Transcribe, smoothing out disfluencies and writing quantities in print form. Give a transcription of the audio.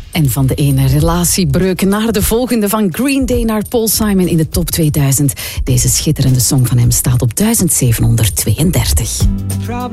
En van de ene relatiebreuk naar de volgende, van Green Day naar Paul Simon in de top 2000. Deze schitterende song van hem staat op 1732.